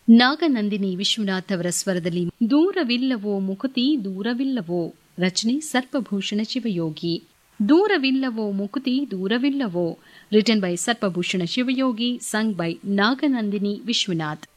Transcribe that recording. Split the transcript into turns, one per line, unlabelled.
ನಾಗನಂದಿನಿ ವಿಶ್ವನಾಥ್ ಅವರ ಸ್ವರದಲ್ಲಿ ದೂರವಿಲ್ಲವೋ ಮುಕುತಿ ದೂರವಿಲ್ಲವೋ. ರಚನೆ ಸರ್ಪಭೂಷಣ ಶಿವಯೋಗಿ. ದೂರವಿಲ್ಲವೋ ಮುಕುತಿ ದೂರವಿಲ್ಲವೋ, written by ಸರ್ಪಭೂಷಣ Shivayogi, sung by ನಾಗನಂದಿನಿ Vishwanath.